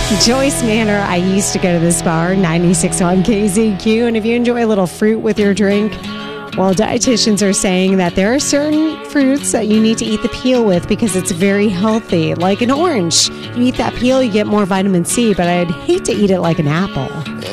Joyce Manor, I used to go to this bar, 96 on KZQ, and if you enjoy a little fruit with your drink, well, dietitians are saying that there are certain fruits that you need to eat the peel with because it's very healthy, like an orange. You eat that peel, you get more vitamin C, but I'd hate to eat it like an apple.